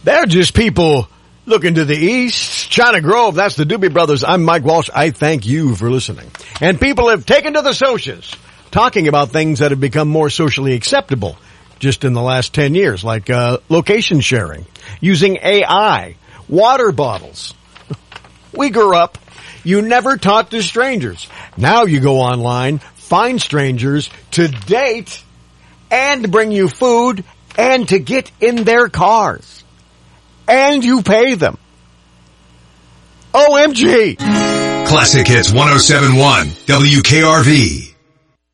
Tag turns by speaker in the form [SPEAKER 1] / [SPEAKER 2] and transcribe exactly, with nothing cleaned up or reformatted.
[SPEAKER 1] They're just people looking to the east. China Grove, that's the Doobie Brothers. I'm Mike Walsh. I thank you for listening. And people have taken to the socials, talking about things that have become more socially acceptable just in the last ten years, like uh, location sharing, using A I, water bottles. We grew up. You never talked to strangers. Now you go online, find strangers to date and bring you food and to get in their cars. And you pay them. O M G.
[SPEAKER 2] Classic Hits one oh seven point one W K R V.